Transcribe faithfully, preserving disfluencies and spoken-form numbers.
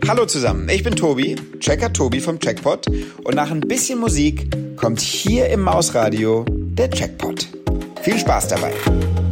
Hallo zusammen, ich bin Tobi, Tracker Tobi vom Trackpot und nach ein bisschen Musik kommt hier im Mausradio der Trackpot. Viel Spaß dabei!